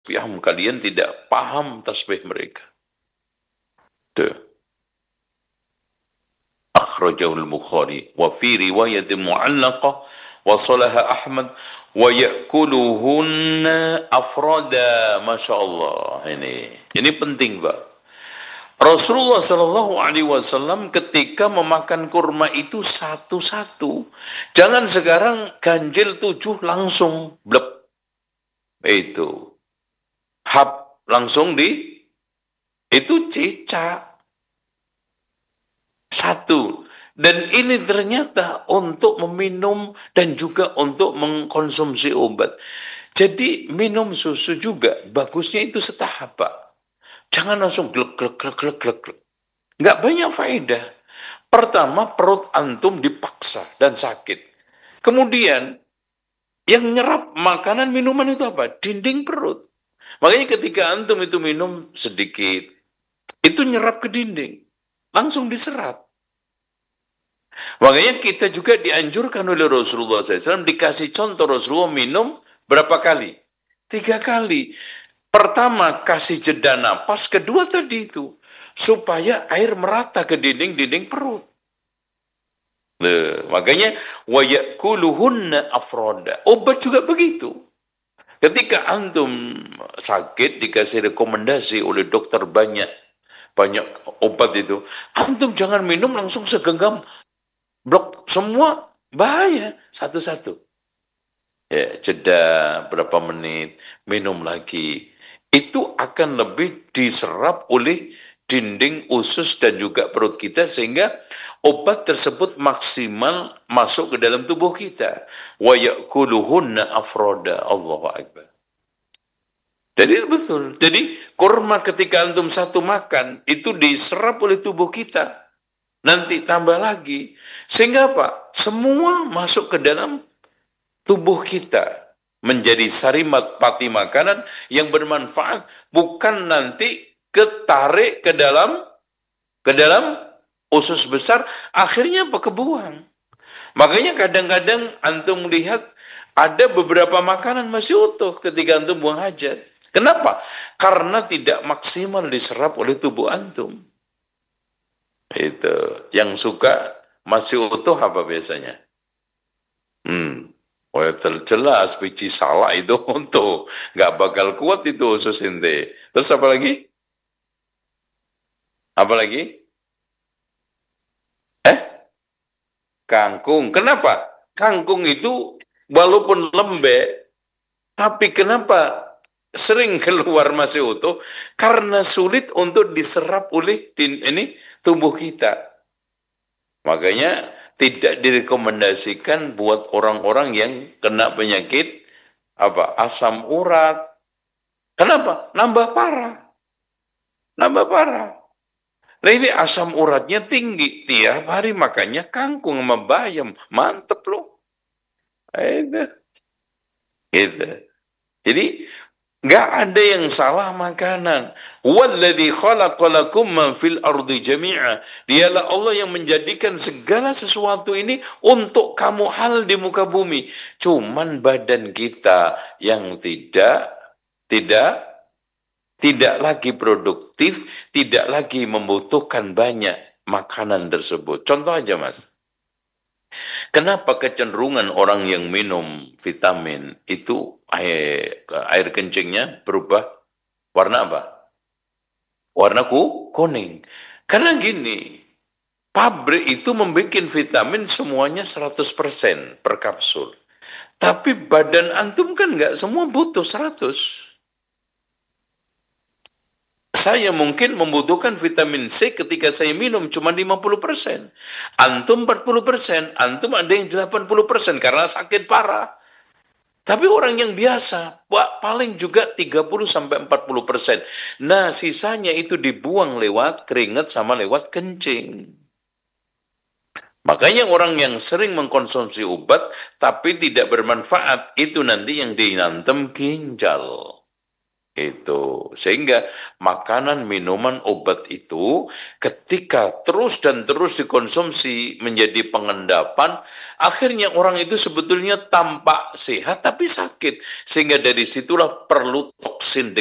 kalian tidak paham tasbih mereka. Tuh. Akhrajahu al-Bukhari wa fi riwayat mu'allaqah wa salaha Ahmad wa ya'kuluhunna afrada. Masya Allah. Ini penting, Pak. Rasulullah Shallallahu Alaihi Wasallam ketika memakan kurma itu satu-satu. Jangan sekarang ganjil 7 langsung blek. Itu hap langsung itu cicak satu. Dan ini ternyata untuk meminum dan juga untuk mengkonsumsi obat. Jadi minum susu juga bagusnya itu setahap, Pak. Jangan langsung glek glek glek glek glek. Nggak banyak faedah. Pertama, perut antum dipaksa dan sakit. Kemudian yang nyerap makanan minuman itu apa? Dinding perut. Makanya ketika antum itu minum sedikit, itu nyerap ke dinding. Langsung diserap. Makanya kita juga dianjurkan oleh Rasulullah SAW, dikasih contoh Rasulullah minum berapa kali? 3 kali. Pertama, kasih jeda napas. Kedua tadi itu, supaya air merata ke dinding-dinding perut. Makanya, وَيَأْكُلُهُنَّ أَفْرَادًا. Obat juga begitu. Ketika antum sakit, dikasih rekomendasi oleh dokter banyak obat itu, antum jangan minum langsung segenggam, blok semua, bahaya, satu-satu. Ya, jeda berapa menit, minum lagi. Itu akan lebih diserap oleh dinding usus dan juga perut kita sehingga obat tersebut maksimal masuk ke dalam tubuh kita. Wa ya'kuluhunna afroda. Allahu Akbar. Jadi betul. Jadi kurma ketika antum satu makan itu diserap oleh tubuh kita. Nanti tambah lagi. Sehingga apa? Semua masuk ke dalam tubuh kita. Menjadi sarimat pati makanan yang bermanfaat. Bukan nanti ketarik ke dalam usus besar. Akhirnya apa? Kebuang. Makanya kadang-kadang antum lihat ada beberapa makanan masih utuh ketika antum buang hajat. Kenapa? Karena tidak maksimal diserap oleh tubuh antum. Itu. Yang suka masih utuh apa biasanya? Oh, jelas biji salak itu untuk nggak bakal kuat itu usus ente. Terus apa lagi? Apa lagi? Kangkung. Kenapa? Kangkung itu walaupun lembek, tapi kenapa sering keluar masih utuh? Karena sulit untuk diserap oleh tubuh kita. Makanya tidak direkomendasikan buat orang-orang yang kena penyakit asam urat. Kenapa? Nambah parah. Nambah parah. Nah ini asam uratnya tinggi. Tiap hari makannya kangkung sama bayam. Mantep loh. Itu. Gitu. Jadi nggak ada yang salah makanan. Walladzi khalaqalakum man fil ardi jami'a. Dialah Allah yang menjadikan segala sesuatu ini untuk kamu hal di muka bumi. Cuman badan kita yang tidak lagi produktif, tidak lagi membutuhkan banyak makanan tersebut. Contoh aja, Mas. Kenapa kecenderungan orang yang minum vitamin itu air kencingnya berubah warna apa? Warna kuning. Karena gini, pabrik itu membuat vitamin semuanya 100% per kapsul. Tapi badan antum kan nggak semua butuh 100. Saya mungkin membutuhkan vitamin C ketika saya minum cuma 50%. Antum 40%, antum ada yang 80% karena sakit parah. Tapi orang yang biasa, paling juga 30-40%. Nah, sisanya itu dibuang lewat keringat sama lewat kencing. Makanya orang yang sering mengkonsumsi obat tapi tidak bermanfaat, itu nanti yang dinantem ginjal. Itu sehingga makanan, minuman, obat itu ketika terus dan terus dikonsumsi menjadi pengendapan, akhirnya orang itu sebetulnya tampak sehat tapi sakit. Sehingga dari situlah perlu toksin